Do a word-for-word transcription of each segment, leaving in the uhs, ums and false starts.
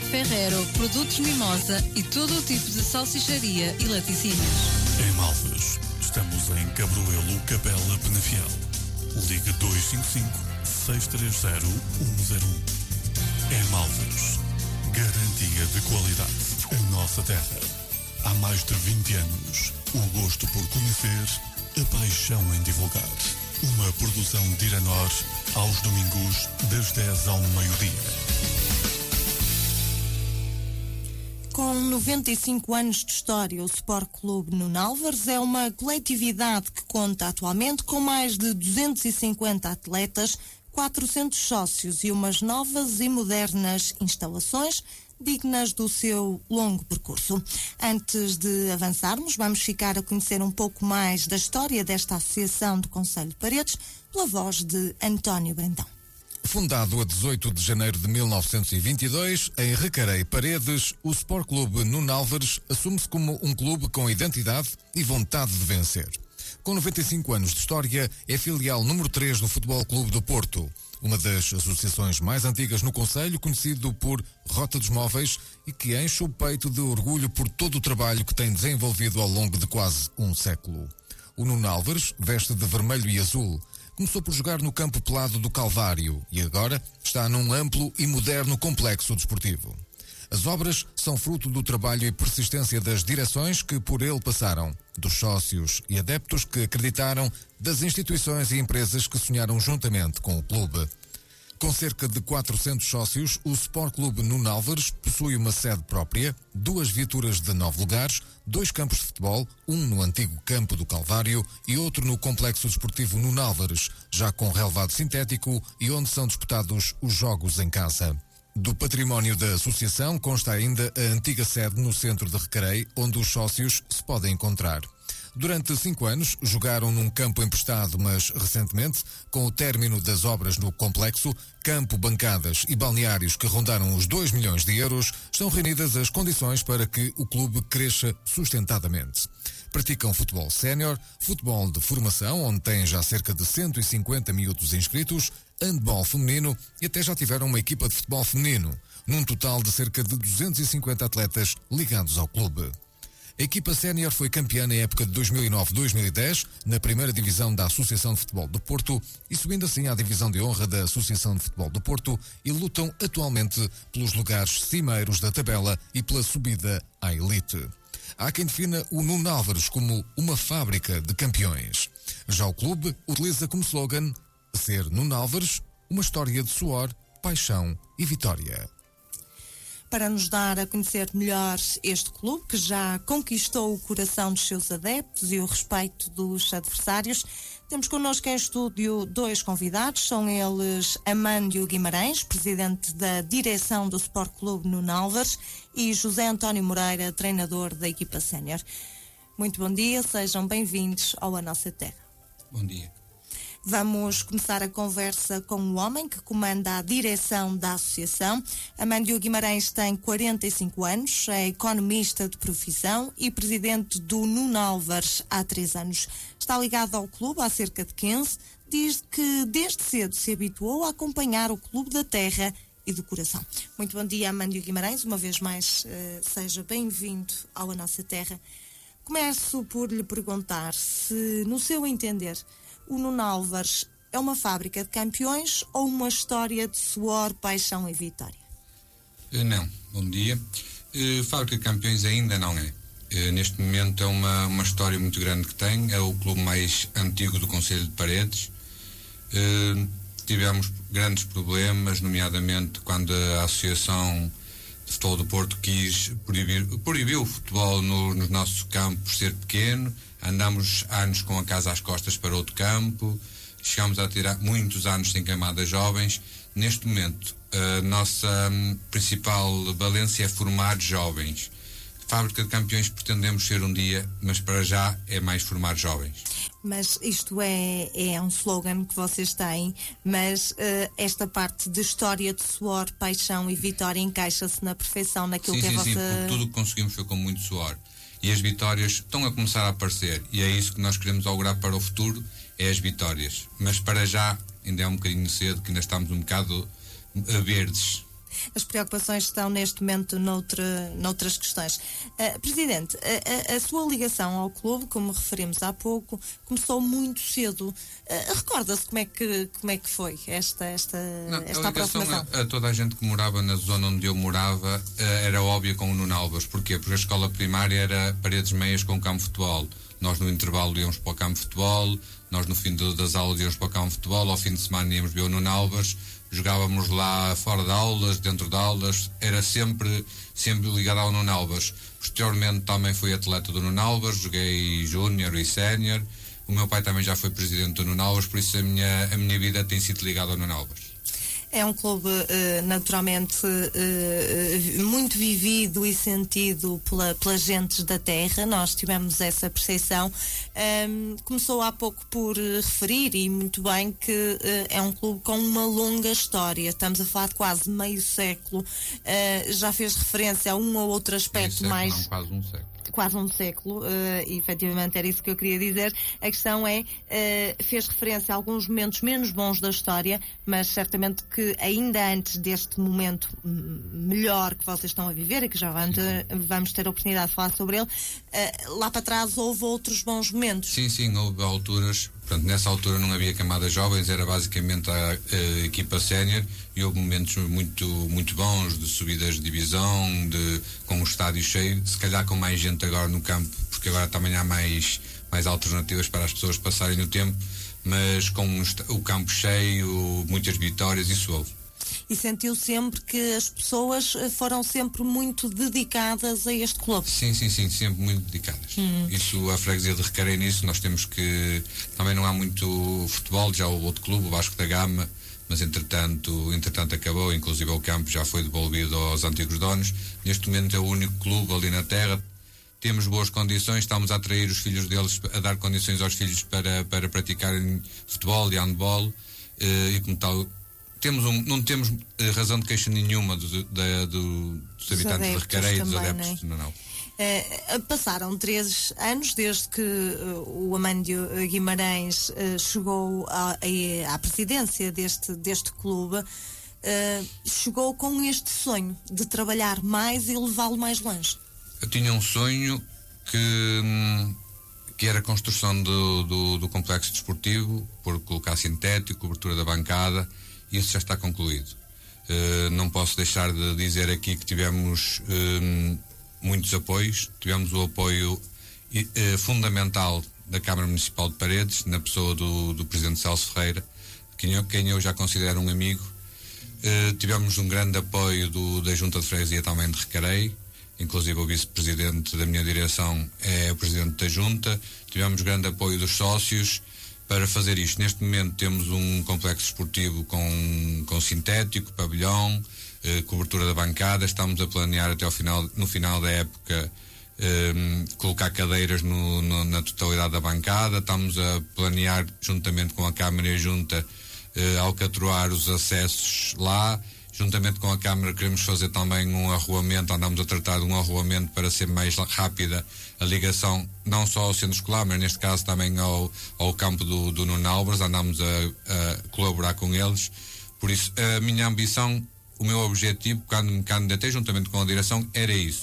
Ferrero, produtos Mimosa e todo o tipo de salsicharia e laticínios. Em Malves, estamos em Cabroelo, Capela, Penafiel. Liga dois cinco cinco, seis três zero, um zero um. Em Malves, garantia de qualidade. A nossa terra. Há mais de vinte anos, o gosto por conhecer, a paixão em divulgar. Uma produção de Iranor, aos domingos, das dez ao meio-dia. Com noventa e cinco anos de história, o Sport Clube Nuno Álvares é uma coletividade que conta atualmente com mais de duzentos e cinquenta atletas, quatrocentos sócios e umas novas e modernas instalações dignas do seu longo percurso. Antes de avançarmos, vamos ficar a conhecer um pouco mais da história desta associação do Concelho de Paredes, pela voz de António Brandão. Fundado a dezoito de janeiro de mil novecentos e vinte e dois, em Recarei, Paredes, o Sport Clube Nuno Álvares assume-se como um clube com identidade e vontade de vencer. Com noventa e cinco anos de história, é filial número três do Futebol Clube do Porto, uma das associações mais antigas no concelho, conhecido por Rota dos Móveis, e que enche o peito de orgulho por todo o trabalho que tem desenvolvido ao longo de quase um século. O Nuno Álvares veste de vermelho e azul. Começou por jogar no campo pelado do Calvário e agora está num amplo e moderno complexo desportivo. As obras são fruto do trabalho e persistência das direções que por ele passaram, dos sócios e adeptos que acreditaram, das instituições e empresas que sonharam juntamente com o clube. Com cerca de quatrocentos sócios, o Sport Clube Nuno Álvares possui uma sede própria, duas viaturas de nove lugares, dois campos de futebol, um no antigo campo do Calvário e outro no complexo desportivo Nuno Álvares, já com relvado sintético e onde são disputados os jogos em casa. Do património da associação consta ainda a antiga sede no centro de Recarei, onde os sócios se podem encontrar. Durante cinco anos, jogaram num campo emprestado, mas recentemente, com o término das obras no complexo, campo, bancadas e balneários que rondaram os dois milhões de euros, estão reunidas as condições para que o clube cresça sustentadamente. Praticam futebol sénior, futebol de formação, onde têm já cerca de cento e cinquenta miúdos inscritos, handball feminino e até já tiveram uma equipa de futebol feminino, num total de cerca de duzentos e cinquenta atletas ligados ao clube. A equipa sénior foi campeã na época de dois mil e nove a dois mil e dez, na primeira divisão da Associação de Futebol do Porto e subindo assim à divisão de honra da Associação de Futebol do Porto e lutam atualmente pelos lugares cimeiros da tabela e pela subida à elite. Há quem defina o Nuno Álvares como uma fábrica de campeões. Já o clube utiliza como slogan ser Nuno Álvares, uma história de suor, paixão e vitória. Para nos dar a conhecer melhor este clube, que já conquistou o coração dos seus adeptos e o respeito dos adversários, temos connosco em estúdio dois convidados. São eles Amândio Guimarães, presidente da direção do Sport Clube Nuno Álvares, e José António Moreira, treinador da equipa sénior. Muito bom dia, sejam bem-vindos ao A Nossa Terra. Bom dia. Vamos começar a conversa com o homem que comanda a direção da associação. Amândio Guimarães tem quarenta e cinco anos, é economista de profissão e presidente do Nuno Álvares há três anos. Está ligado ao clube há cerca de quinze, diz que desde cedo se habituou a acompanhar o clube da terra e do coração. Muito bom dia, Amândio Guimarães, uma vez mais, uh, seja bem-vindo ao A Nossa Terra. Começo por lhe perguntar se, no seu entender, o Nuno Álvares é uma fábrica de campeões ou uma história de suor, paixão e vitória? Não, bom dia. Uh, fábrica de campeões ainda não é. Uh, neste momento é uma, uma história muito grande que tem. É o clube mais antigo do Concelho de Paredes. Uh, tivemos grandes problemas, nomeadamente quando a Associação de Futebol do Porto quis proibir, proibiu o futebol no, nos nossos campos ser pequeno. Andámos anos com a casa às costas para outro campo, chegámos a tirar muitos anos sem queimadas jovens. Neste momento, a nossa um, principal valência é formar jovens. Fábrica de campeões pretendemos ser um dia, mas para já é mais formar jovens. Mas isto é, é um slogan que vocês têm, mas uh, esta parte de história de suor, paixão e vitória encaixa-se na perfeição naquilo sim, que sim, é a sim, vossa... Sim, tudo o que conseguimos foi com muito suor. E as vitórias estão a começar a aparecer. E é isso que nós queremos augurar para o futuro, é as vitórias. Mas para já ainda é um bocadinho cedo, que ainda estamos um bocado verdes. As preocupações estão neste momento noutra, noutras questões. Uh, Presidente, a, a, a sua ligação ao clube, como referimos há pouco, começou muito cedo. Uh, recorda-se como é que, como é que foi esta, esta, Não, esta a ligação aproximação? A, a toda a gente que morava na zona onde eu morava uh, era óbvia com o Nuno Álvares. Porquê? Porque a escola primária era paredes meias com campo de futebol. Nós no intervalo íamos para o campo de futebol, nós no fim de, das aulas íamos para o campo de futebol, ao fim de semana íamos ver o Nuno Álvares, jogávamos lá fora de aulas, dentro de aulas, era sempre, sempre ligado ao Nuno Álvares. Posteriormente também fui atleta do Nuno Álvares, joguei júnior e sénior. O meu pai também já foi presidente do Nuno Álvares, por isso a minha, a minha vida tem sido ligada ao Nuno Álvares. É um clube uh, naturalmente uh, muito vivido e sentido pela, pelas gentes da terra. Nós tivemos essa percepção. Um, começou há pouco por referir, e muito bem, que uh, é um clube com uma longa história. Estamos a falar de quase meio século. Uh, já fez referência a um ou outro aspecto século, mais... Não, quase um século. quase um século, uh, e efetivamente era isso que eu queria dizer. A questão é, uh, fez referência a alguns momentos menos bons da história, mas certamente que ainda antes deste momento melhor que vocês estão a viver, e que já vamos, vamos ter a oportunidade de falar sobre ele, uh, lá para trás houve outros bons momentos. Sim, sim, houve alturas. Portanto, nessa altura não havia camadas jovens, era basicamente a, a equipa sénior, e houve momentos muito, muito bons de subidas de divisão, de, com o estádio cheio, se calhar com mais gente agora no campo, porque agora também há mais, mais alternativas para as pessoas passarem o tempo, mas com o campo cheio, muitas vitórias, isso houve. E sentiu sempre que as pessoas foram sempre muito dedicadas a este clube? Sim, sim, sim, sempre muito dedicadas. Hum. Isso, a freguesia de Recarei nisso, nós temos que... Também não há muito futebol, já houve outro clube, o Vasco da Gama, mas entretanto, entretanto acabou, inclusive o campo já foi devolvido aos antigos donos. Neste momento é o único clube ali na terra. Temos boas condições, estamos a atrair os filhos deles, a dar condições aos filhos para, para praticarem futebol e handball, e como tal... Temos um, não temos uh, razão de queixa nenhuma do, do, do, dos habitantes de Recarei e dos adeptos. Não, não. Uh, passaram três anos desde que uh, o Amândio Guimarães uh, chegou à, à presidência deste, deste clube. Uh, chegou com este sonho de trabalhar mais e levá-lo mais longe. Eu tinha um sonho que, que era a construção do, do, do complexo desportivo, por colocar sintético, cobertura da bancada. Isso já está concluído. Uh, não posso deixar de dizer aqui que tivemos uh, muitos apoios. Tivemos o apoio uh, fundamental da Câmara Municipal de Paredes, na pessoa do, do Presidente Celso Ferreira, quem eu, quem eu já considero um amigo. Uh, tivemos um grande apoio do, da Junta de Freguesia também de Recarei, inclusive o Vice-Presidente da minha direção é o Presidente da Junta. Tivemos grande apoio dos sócios para fazer isto. Neste momento temos um complexo esportivo com, com sintético, pavilhão, eh, cobertura da bancada. Estamos a planear até ao final, no final da época, eh, colocar cadeiras no, no, na totalidade da bancada. Estamos a planear, juntamente com a Câmara e a Junta, eh, alcatroar os acessos lá. Juntamente com a Câmara queremos fazer também um arruamento, andamos a tratar de um arruamento para ser mais rápida a ligação, não só ao centro escolar, mas neste caso também ao, ao campo do, do Nuno Álvares. Andamos a, a colaborar com eles. Por isso, a minha ambição, o meu objetivo, quando me candidatei juntamente com a direção, era isso.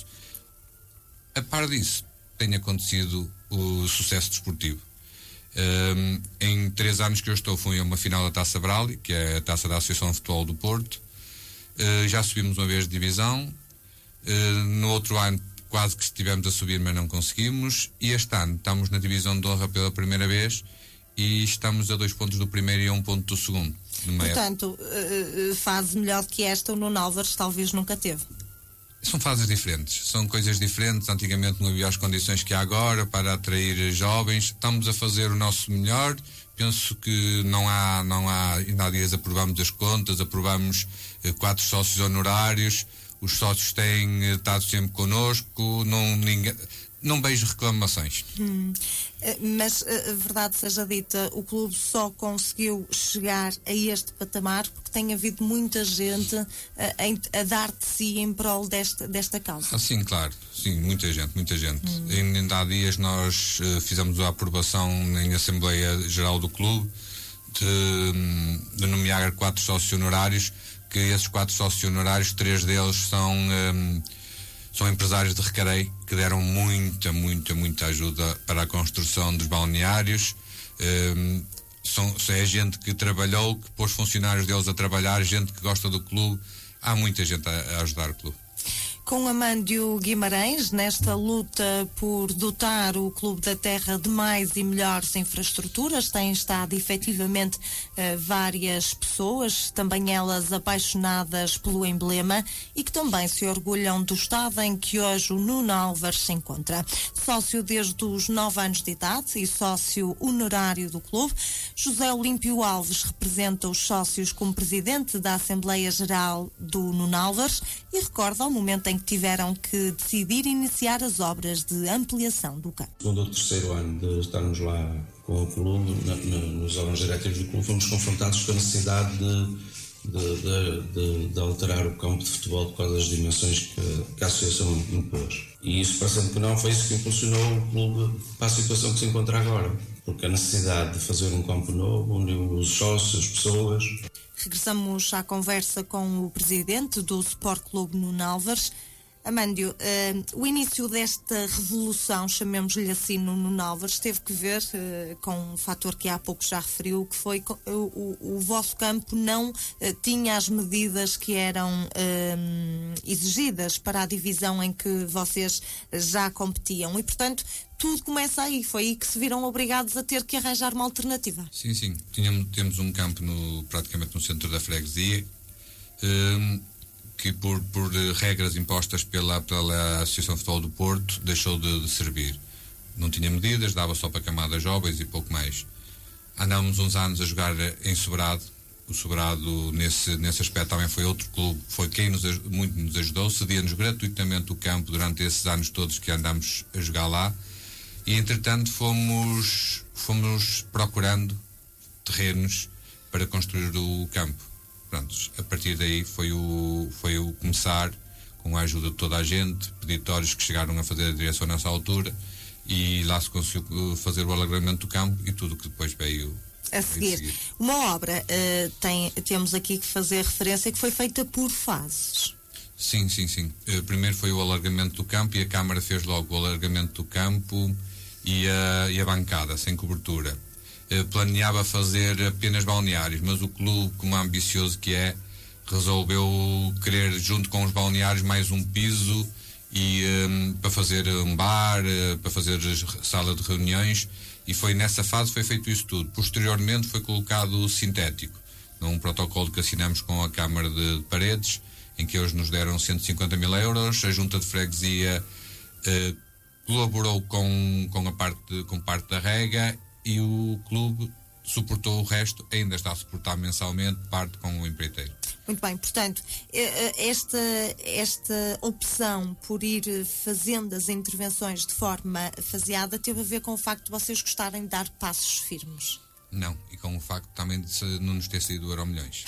A par disso, tem acontecido o sucesso desportivo. Um, em três anos que eu estou, fui a uma final da Taça Brali, que é a Taça da Associação de Futebol do Porto. Uh, já subimos uma vez de divisão. Uh, no outro ano quase que estivemos a subir, mas não conseguimos. E este ano estamos na divisão de honra pela primeira vez e estamos a dois pontos do primeiro e a um ponto do segundo. Portanto, uh, fase melhor que esta o Nuno Álvares talvez nunca teve. São fases diferentes, são coisas diferentes. Antigamente não havia as condições que há agora para atrair jovens. Estamos a fazer o nosso melhor. Penso que não há, não há, ainda há dias aprovamos as contas, aprovamos eh, quatro sócios honorários, os sócios têm eh, estado sempre connosco, não, ninguém, não vejo reclamações. Hum. Mas, a verdade seja dita, o clube só conseguiu chegar a este patamar porque tem havido muita gente a, a, a dar de si em prol desta, desta causa. Ah, sim, claro, sim, muita gente, muita gente. Hum. Ainda há dias nós uh, fizemos a aprovação em Assembleia Geral do Clube de, de nomear quatro sócios honorários que esses quatro sócios honorários, três deles são, um, são empresários de Recarei, que deram muita, muita, muita ajuda para a construção dos balneários. Um, são, é gente que trabalhou, que pôs funcionários deles a trabalhar, gente que gosta do clube. Há muita gente a, a ajudar o clube. Com Amândio Guimarães, nesta luta por dotar o Clube da Terra de mais e melhores infraestruturas, têm estado efetivamente eh, várias pessoas, também elas apaixonadas pelo emblema e que também se orgulham do estado em que hoje o Nuno Álvares se encontra. Sócio desde os nove anos de idade e sócio honorário do clube, José Olímpio Alves representa os sócios como presidente da Assembleia Geral do Nuno Álvares e recorda o momento em que tiveram que decidir iniciar as obras de ampliação do campo. No segundo ou terceiro ano de estarmos lá com o clube, na, na, nos órgãos diretivos do clube, fomos confrontados com a necessidade de, de, de, de, de alterar o campo de futebol por causa das dimensões que, que a associação impôs. E isso, parecendo que não, foi isso que impulsionou o clube para a situação que se encontra agora. Porque a necessidade de fazer um campo novo, uniu os sócios, as pessoas. Regressamos à conversa com o presidente do Sport Clube Nuno Álvares. Amândio, uh, o início desta revolução, chamemos-lhe assim, no Nuno Álvares, teve que ver uh, com um fator que há pouco já referiu, que foi que o, o, o vosso campo não uh, tinha as medidas que eram uh, exigidas para a divisão em que vocês já competiam e, portanto, tudo começa aí. Foi aí que se viram obrigados a ter que arranjar uma alternativa. Sim, sim. Tínhamos, temos um campo no, praticamente no centro da freguesia, um, que por, por regras impostas pela, pela Associação de Futebol do Porto deixou de, de servir. Não tinha medidas, dava só para camadas jovens e pouco mais. Andámos uns anos a jogar em Sobrado. O Sobrado, nesse, nesse aspecto, também foi outro clube, foi quem nos, muito nos ajudou, cedia-nos gratuitamente o campo durante esses anos todos que andámos a jogar lá. E, entretanto, fomos, fomos procurando terrenos para construir o campo. Pronto, a partir daí foi o, foi o começar, com a ajuda de toda a gente, peditórios que chegaram a fazer a direção nessa altura, e lá se conseguiu fazer o alargamento do campo e tudo que depois veio a seguir. seguir. Uma obra, uh, tem, temos aqui que fazer referência, que foi feita por fases. Sim, sim, sim. Uh, primeiro foi o alargamento do campo e a Câmara fez logo o alargamento do campo e a, e a bancada, sem cobertura. Planeava fazer apenas balneários, mas o clube, como ambicioso que é, resolveu querer, junto com os balneários, mais um piso e um, para fazer um bar, para fazer sala de reuniões, e foi nessa fase foi feito isso tudo. Posteriormente foi colocado o sintético, num protocolo que assinamos com a Câmara de Paredes, em que eles nos deram cento e cinquenta mil euros, a Junta de Freguesia uh, colaborou com, com a parte, com parte da rega, e o clube suportou o resto, ainda está a suportar mensalmente, parte com o empreiteiro. Muito bem, portanto, esta, esta opção por ir fazendo as intervenções de forma faseada teve a ver com o facto de vocês gostarem de dar passos firmes? Não, e com o facto também de não nos ter saído o Euromilhões.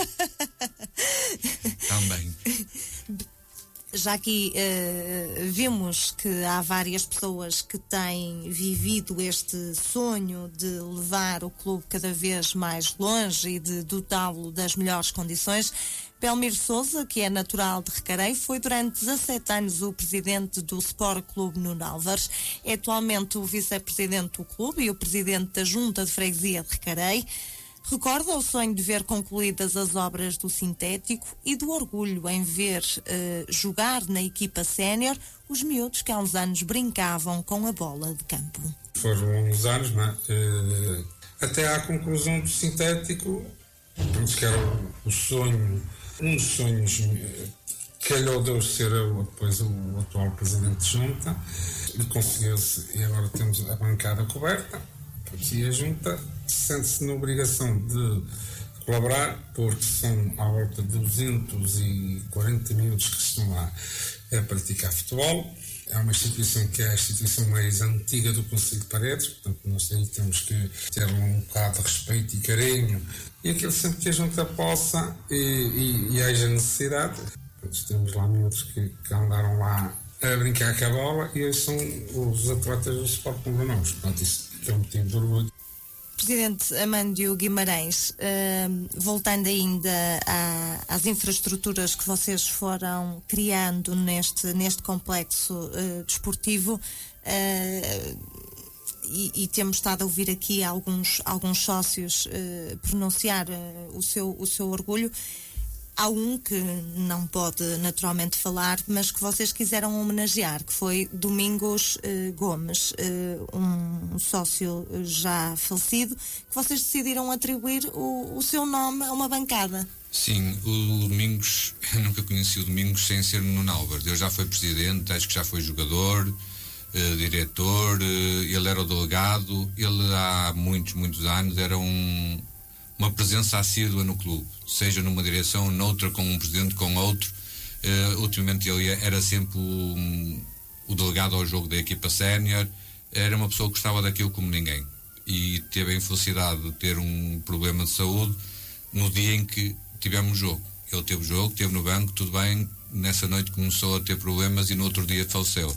Também. Já aqui uh, vimos que há várias pessoas que têm vivido este sonho de levar o clube cada vez mais longe e de dotá-lo das melhores condições. Belmiro Sousa, que é natural de Recarei, foi durante dezassete anos o presidente do Sport Clube Nuno Álvares. É atualmente o vice-presidente do clube e o presidente da Junta de Freguesia de Recarei. Recorda o sonho de ver concluídas as obras do sintético e do orgulho em ver uh, jogar na equipa sénior os miúdos que há uns anos brincavam com a bola de campo. Foram uns anos, não é? Uh, até à conclusão do sintético, que era o, o sonho, um dos sonhos que calhou Deus ser eu, depois o atual presidente de junta, e conseguiu-se, e agora temos a bancada coberta, porque a junta sente-se na obrigação de colaborar, porque são à volta de duzentos e quarenta miúdos que estão lá a praticar futebol. É uma instituição que é a instituição mais antiga do Concelho de Paredes, portanto nós aí temos que ter um bocado de respeito e carinho, e aquilo sempre que a junta possa e, e, e haja necessidade. Portanto, temos lá miúdos que, que andaram lá a brincar com a bola e eles são os atletas do Sport Clube Nuno. Portanto, isso é um motivo de orgulho. Presidente Amândio Guimarães, uh, voltando ainda a, às infraestruturas que vocês foram criando neste, neste complexo uh, desportivo, uh, e, e temos estado a ouvir aqui alguns, alguns sócios uh, pronunciar uh, o, seu, o seu orgulho. Há um que não pode naturalmente falar, mas que vocês quiseram homenagear, que foi Domingos uh, Gomes, uh, um sócio já falecido, que vocês decidiram atribuir o, o seu nome a uma bancada. Sim, o Domingos, eu nunca conheci o Domingos sem ser no Nálvares. Ele já foi presidente, acho que já foi jogador, uh, diretor, uh, ele era o delegado, ele há muitos, muitos anos era um... uma presença assídua no clube, seja numa direção, noutra, com um presidente, com outro. Uh, ultimamente ele era sempre o, o delegado ao jogo da equipa sénior, era uma pessoa que gostava daquilo como ninguém e teve a infelicidade de ter um problema de saúde no dia em que tivemos jogo. Ele teve jogo, esteve no banco, tudo bem, nessa noite começou a ter problemas e no outro dia faleceu.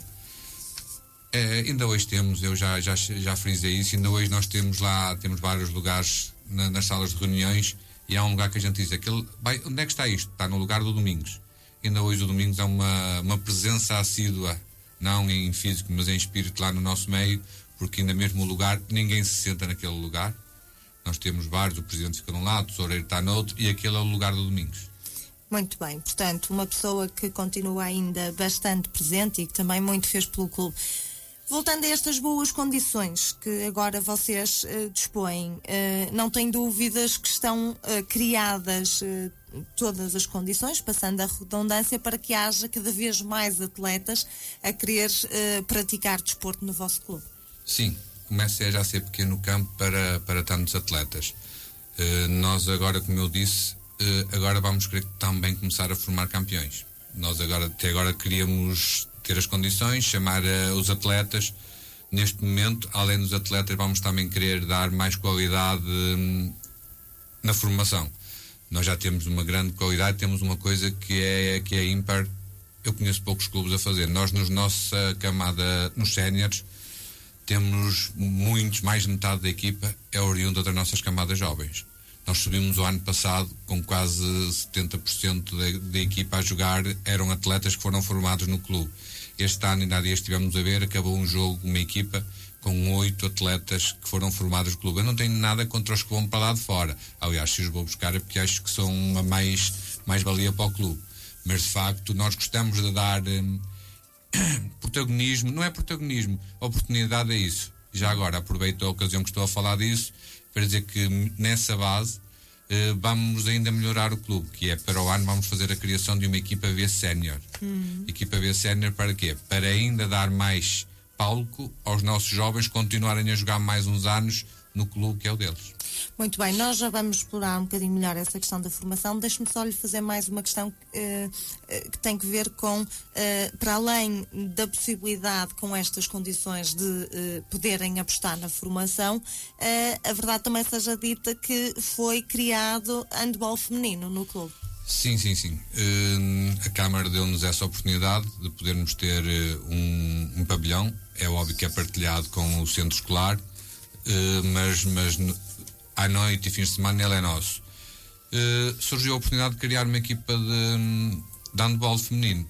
É, ainda hoje temos, eu já, já, já frisei isso, ainda hoje nós temos lá, temos vários lugares na, nas salas de reuniões e há um lugar que a gente diz, aquele, vai, onde é que está isto? Está no lugar do Domingos. Ainda hoje o Domingos é uma, uma presença assídua, não em físico, mas em espírito lá no nosso meio, porque ainda mesmo o lugar, ninguém se senta naquele lugar. Nós temos vários, o presidente fica de um lado, o tesoureiro está no outro e aquele é o lugar do Domingos. Muito bem, portanto, uma pessoa que continua ainda bastante presente e que também muito fez pelo clube. Voltando a estas boas condições que agora vocês uh, dispõem, uh, não tenho dúvidas que estão uh, criadas uh, todas as condições, passando a redundância, para que haja cada vez mais atletas a querer uh, praticar desporto no vosso clube. Sim, começa a já ser pequeno campo para, para tantos atletas. Uh, nós agora, como eu disse, uh, agora vamos querer também começar a formar campeões. Nós agora, até agora queríamos ter as condições, chamar uh, os atletas. Neste momento, além dos atletas, vamos também querer dar mais qualidade hum, na formação. Nós já temos uma grande qualidade, temos uma coisa que é, que é ímpar. Eu conheço poucos clubes a fazer. Nós, nos nossa camada, nos séniores, temos muitos, mais de metade da equipa é oriunda das nossas camadas jovens. Nós subimos o ano passado com quase setenta por cento da, da equipa a jogar, eram atletas que foram formados no clube. Este ano, ainda há dias estivemos a ver, acabou um jogo, uma equipa com oito atletas que foram formados no clube. Eu não tenho nada contra os que vão para lá de fora. Aliás, se os vou buscar é porque acho que são uma mais, mais valia para o clube. Mas, de facto, nós gostamos de dar hum, protagonismo, não é protagonismo, oportunidade é isso. Já agora, aproveito a ocasião que estou a falar disso para dizer que nessa base uh, vamos ainda melhorar o clube, que é para o ano vamos fazer a criação de uma equipa B sénior. Uhum. Equipa B sénior para quê? Para ainda dar mais palco aos nossos jovens continuarem a jogar mais uns anos no clube que é o deles. Muito bem, nós já vamos explorar um bocadinho melhor essa questão da formação. Deixe-me só lhe fazer mais uma questão uh, uh, que tem que ver com, uh, para além da possibilidade com estas condições de uh, poderem apostar na formação, uh, a verdade também seja dita que foi criado handball feminino no clube. Sim, sim, sim. Uh, a Câmara deu-nos essa oportunidade de podermos ter uh, um, um pavilhão. É óbvio que é partilhado com o centro escolar, uh, mas... mas à noite e fins de semana ele é nosso. Uh, surgiu a oportunidade de criar uma equipa de, de handball feminino.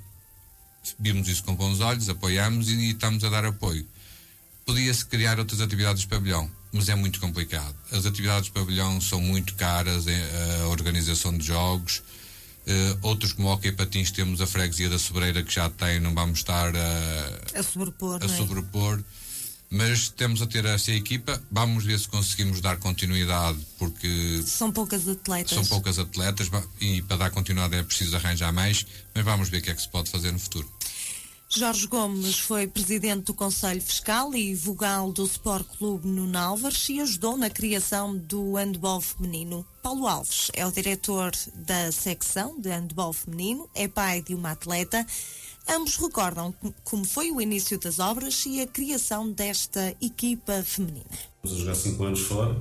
Vimos isso com bons olhos, apoiamos e, e estamos a dar apoio. Podia-se criar outras atividades de pavilhão, mas é muito complicado. As atividades de pavilhão são muito caras, a organização de jogos. Uh, outros como o hockey patins, temos a freguesia da Sobreira que já tem, não vamos estar a, a sobrepor. A sobrepor. Mas estamos a ter essa equipa, vamos ver se conseguimos dar continuidade, porque são poucas atletas. São poucas atletas e para dar continuidade é preciso arranjar mais, mas vamos ver o que é que se pode fazer no futuro. Jorge Gomes foi presidente do Conselho Fiscal e vogal do Sport Clube no Nálvares e ajudou na criação do handball feminino. Paulo Alves é o diretor da secção de handball feminino, é pai de uma atleta. Ambos recordam como foi o início das obras e a criação desta equipa feminina. Estamos a jogar cinco anos fora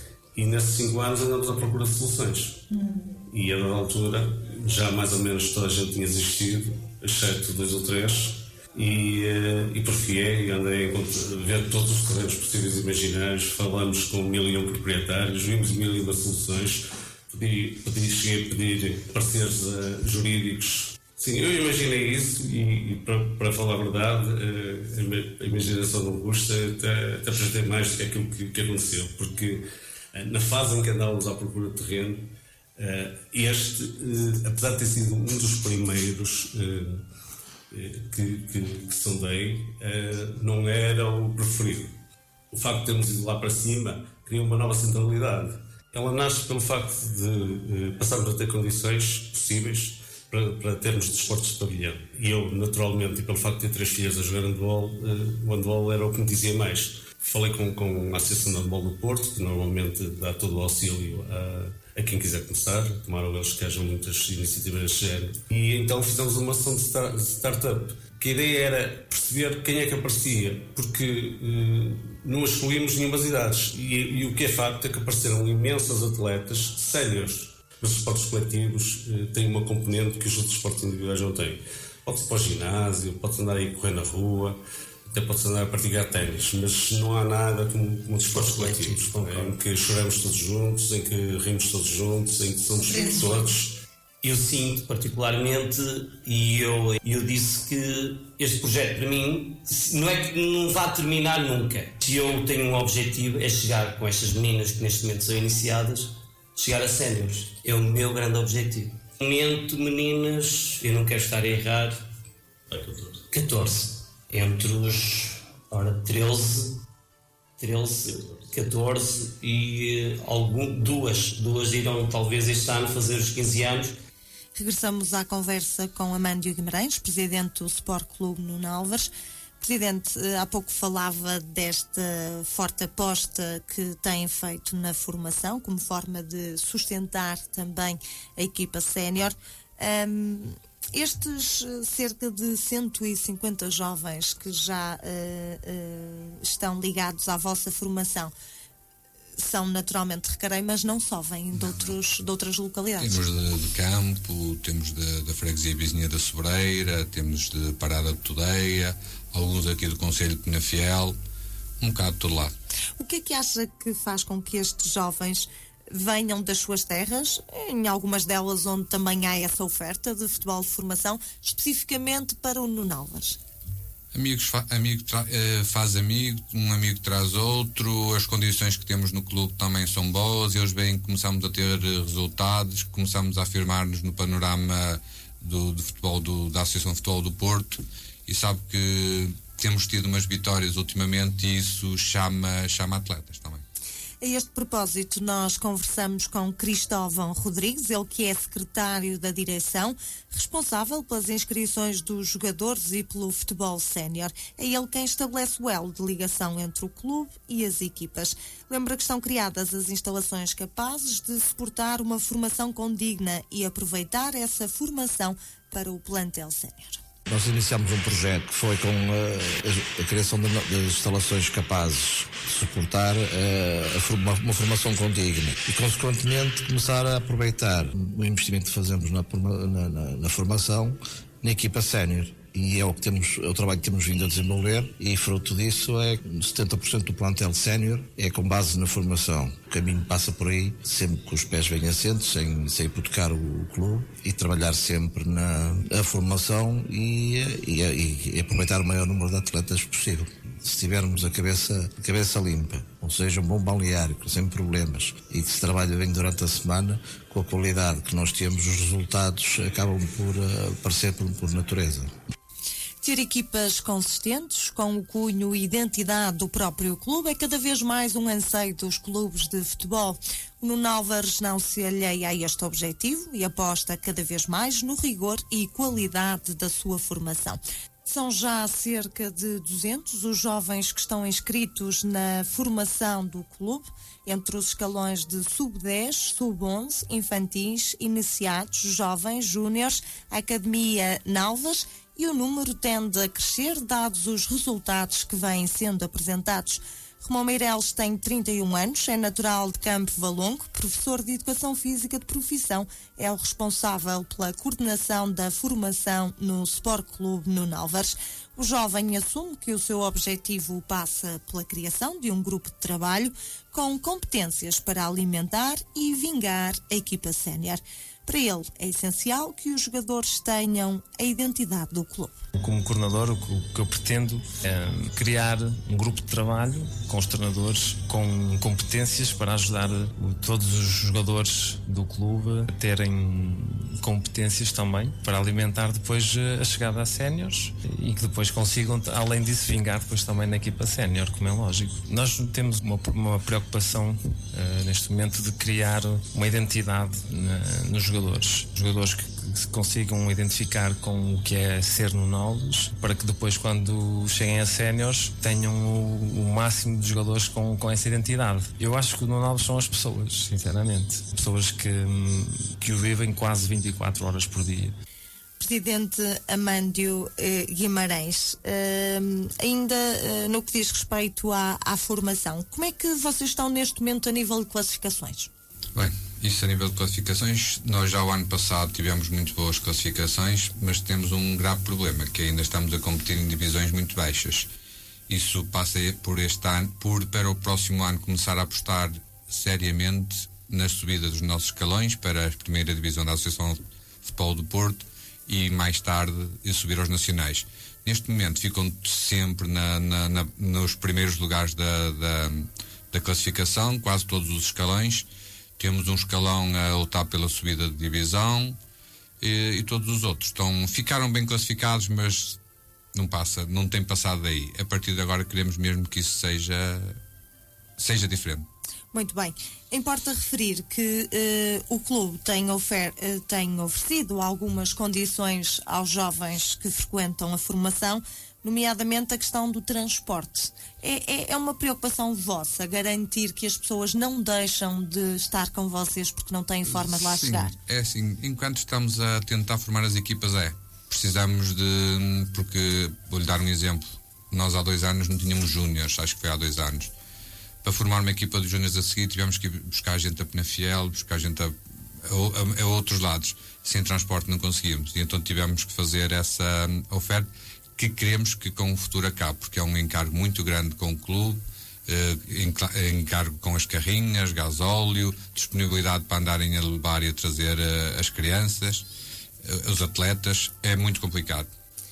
e nesses cinco anos andamos à procura de soluções. Hum. E a dada altura, já mais ou menos toda a gente tinha desistido, exceto dois ou três. e, e porfiei, andei a ver todos os terrenos possíveis e imaginários, falamos com mil e um proprietários, vimos mil e uma soluções, pedi, pedi, cheguei a pedir parceiros uh, jurídicos. Sim, eu imaginei isso e, e para, para falar a verdade, uh, a imaginação não custa, até, até apresentei mais do que aquilo que, que aconteceu, porque uh, na fase em que andávamos à procura de terreno, uh, este, uh, apesar de ter sido um dos primeiros uh, Que, que, que sondei, uh, não era o preferido. O facto de termos ido lá para cima cria uma nova centralidade. Ela nasce pelo facto de uh, passarmos a ter condições possíveis para, para termos desportos de pavilhão. E eu, naturalmente, e pelo facto de ter três filhas a jogar handball, uh, o handball era o que me dizia mais. Falei com, com a Associação de Handball do Porto, que normalmente dá todo o auxílio a, a quem quiser começar, tomaram eles que hajam muitas iniciativas deste género. E então fizemos uma ação de, start, de startup, que a ideia era perceber quem é que aparecia, porque eh, não excluímos nenhumas idades. E, e o que é facto é que apareceram imensos atletas séniores. Os esportes coletivos eh, têm uma componente que os outros esportes individuais não têm. Pode-se para o ginásio, pode-se andar aí a correr na rua, até pode-se andar a praticar ténis, mas não há nada como, como desportos coletivos, é, em que choramos todos juntos, em que rimos todos juntos, em que somos todos. Eu sinto particularmente, e eu, eu disse que este projeto para mim não é que não vá terminar nunca. Se eu tenho um objetivo é chegar com estas meninas que neste momento são iniciadas, chegar a séniores. É o meu grande objetivo. Momento, meninas, eu não quero estar a errar, catorze. Entre os, ora, treze, treze, catorze e algum, duas, duas irão talvez este ano fazer os quinze anos. Regressamos à conversa com Amândio Guimarães, presidente do Sport Clube Nuno Álvares. Presidente, há pouco falava desta forte aposta que têm feito na formação, como forma de sustentar também a equipa sénior. Um, Estes cerca de cento e cinquenta jovens que já uh, uh, estão ligados à vossa formação são naturalmente de Recarei, mas não só, vêm de, outros, de outras localidades. Temos de, de Campo, temos da freguesia vizinha da Sobreira, temos de Parada de Tudeia, alguns aqui do Conselho de Penafiel, um bocado de todo lado. O que é que acha que faz com que estes jovens venham das suas terras, em algumas delas onde também há essa oferta de futebol de formação, especificamente para o Nuno Álvares? Amigos fa amigo tra eh, faz amigo, um amigo traz outro, as condições que temos no clube também são boas, eles veem que começamos a ter resultados, começamos a afirmar-nos no panorama do, do futebol do, da Associação de Futebol do Porto, e sabe que temos tido umas vitórias ultimamente e isso chama, chama atletas também. A este propósito, nós conversamos com Cristóvão Rodrigues, ele que é secretário da direção, responsável pelas inscrições dos jogadores e pelo futebol sénior. É ele quem estabelece o elo de ligação entre o clube e as equipas. Lembra que estão criadas as instalações capazes de suportar uma formação condigna e aproveitar essa formação para o plantel sénior. Nós iniciamos um projeto que foi com uh, a criação de, de instalações capazes de suportar uh, a forma, uma formação condigna e, consequentemente, começar a aproveitar o investimento que fazemos na, na, na, na formação na equipa sénior. E é o, que temos, é o trabalho que temos vindo a desenvolver, e fruto disso é setenta por cento do plantel sénior é com base na formação. O caminho passa por aí, sempre com os pés bem assentos, sem, sem hipotecar o, o clube, e trabalhar sempre na a formação e, e, e aproveitar o maior número de atletas possível. Se tivermos a cabeça, a cabeça limpa, ou seja, um bom balneário, sem problemas, e que se trabalha bem durante a semana, com a qualidade que nós temos, os resultados acabam por uh, aparecer por, por natureza. Ter equipas consistentes, com o cunho e identidade do próprio clube, é cada vez mais um anseio dos clubes de futebol. O Nuno Álvares não se alheia a este objetivo e aposta cada vez mais no rigor e qualidade da sua formação. São já cerca de duzentos os jovens que estão inscritos na formação do clube, entre os escalões de sub dez, sub onze, infantis, iniciados, jovens, júniores, academia Nalvas, e o número tende a crescer dados os resultados que vêm sendo apresentados. Romão Meireles tem trinta e um anos, é natural de Campo Valongo, professor de Educação Física de profissão, é o responsável pela coordenação da formação no Sport Clube Nuno Álvares. O jovem assume que o seu objetivo passa pela criação de um grupo de trabalho com competências para alimentar e vingar a equipa sénior. Para ele, é essencial que os jogadores tenham a identidade do clube. Como coordenador, o que eu pretendo é criar um grupo de trabalho com os treinadores com competências para ajudar todos os jogadores do clube a terem competências também para alimentar depois a chegada a séniores e que depois consigam, além disso, vingar depois também na equipa sénior, como é lógico. Nós temos uma, uma preocupação uh, neste momento de criar uma identidade na, nos jogadores. Jogadores que se consigam identificar com o que é ser Nuno Álvares, para que depois, quando cheguem a séniores, tenham o, o máximo de jogadores com, com essa identidade. Eu acho que o Nuno Álvares são as pessoas, sinceramente. Pessoas que, que o vivem quase vinte e quatro horas por dia. Presidente Amândio eh, Guimarães, eh, ainda eh, no que diz respeito à, à formação, como é que vocês estão neste momento a nível de classificações? Bem, isso a nível de classificações, nós já o ano passado tivemos muito boas classificações, mas temos um grave problema, que ainda estamos a competir em divisões muito baixas. Isso passa por este ano, por para o próximo ano começar a apostar seriamente na subida dos nossos escalões para a primeira divisão da Associação de Futebol do Porto e mais tarde subir aos nacionais. Neste momento ficam sempre na, na, na, nos primeiros lugares da, da, da classificação, quase todos os escalões. Temos um escalão a lutar pela subida de divisão e, e todos os outros estão, ficaram bem classificados, mas não passa, não tem passado daí. A partir de agora queremos mesmo que isso seja, seja diferente. Muito bem. Importa referir que uh, o clube tem, ofer uh, tem oferecido algumas condições aos jovens que frequentam a formação, nomeadamente a questão do transporte. É, é, é uma preocupação vossa garantir que as pessoas não deixam de estar com vocês porque não têm forma de lá Sim, chegar? É assim, enquanto estamos a tentar formar as equipas, é. Precisamos de... porque, vou-lhe dar um exemplo, nós há dois anos não tínhamos júniores, acho que foi há dois anos. Para formar uma equipa de júniores a seguir tivemos que ir buscar gente a Penafiel, buscar gente a, a, a, a outros lados. Sem transporte não conseguimos. E então tivemos que fazer essa oferta que queremos que com o futuro acabe, porque é um encargo muito grande com o clube, eh, encargo com as carrinhas, gasóleo, disponibilidade para andarem a levar e a trazer eh, as crianças, eh, os atletas, é muito complicado.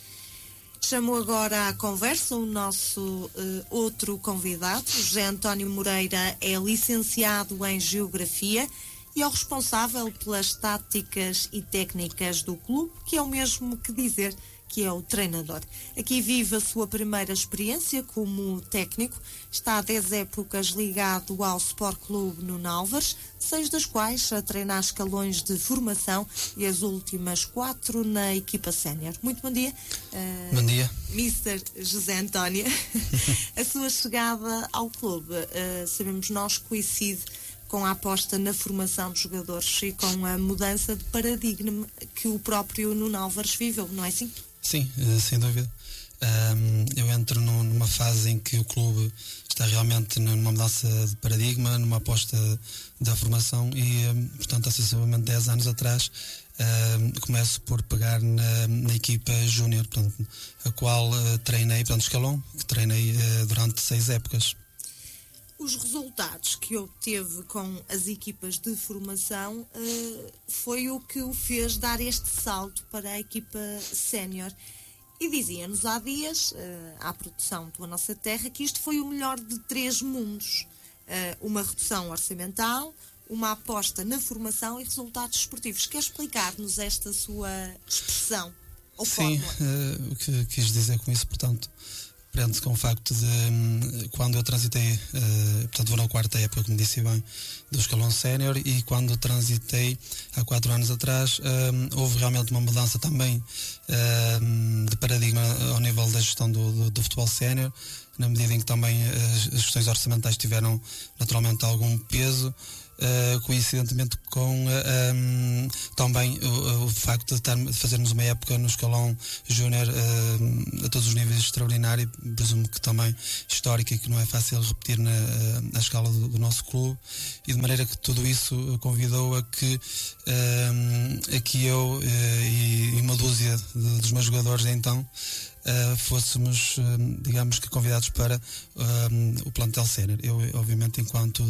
Chamo agora à conversa o nosso uh, outro convidado. José António Moreira é licenciado em Geografia e é o responsável pelas táticas e técnicas do clube, que é o mesmo que dizer que é o treinador. Aqui vive a sua primeira experiência como técnico. Está há dez épocas ligado ao Sport Clube Nuno Álvares, seis das quais a treinar escalões de formação e as últimas quatro na equipa sénior. Muito bom dia. Uh, bom dia. mister José António. A sua chegada ao clube, uh, sabemos nós, coincide com a aposta na formação de jogadores e com a mudança de paradigma que o próprio Nuno Álvares viveu, não é assim? Sim, sem dúvida. Um, eu entro no, numa fase em que o clube está realmente numa mudança de paradigma, numa aposta da formação e, um, portanto, há sensivelmente dez anos atrás um, começo por pegar na, na equipa júnior, a qual uh, treinei, portanto, escalão, que treinei uh, durante seis épocas. Os resultados que obteve com as equipas de formação uh, foi o que o fez dar este salto para a equipa sénior. E dizia-nos há dias, uh, à produção do A Nossa Terra, que isto foi o melhor de três mundos. Uh, uma redução orçamental, uma aposta na formação e resultados esportivos. Quer explicar-nos esta sua expressão ou Sim, uh, o que quis dizer com isso, portanto, prende-se com o facto de quando eu transitei, uh, portanto vou na quarta época, como disse bem, do escalão sénior, e quando transitei há quatro anos atrás, uh, houve realmente uma mudança também uh, de paradigma ao nível da gestão do, do, do futebol sénior, na medida em que também as, as questões orçamentais tiveram naturalmente algum peso. uh, coincidentemente com uh, um, também o, o facto de, estar, de fazermos uma época no escalão júnior uh, a todos os níveis extraordinário, presumo que também histórica e que não é fácil repetir na, na escala do, do nosso clube, e de maneira que tudo isso convidou a que uh, aqui eu uh, e, e uma dúzia de, dos meus jogadores então Uh, fôssemos, uh, digamos que convidados para uh, o plantel sénior. Eu, obviamente, enquanto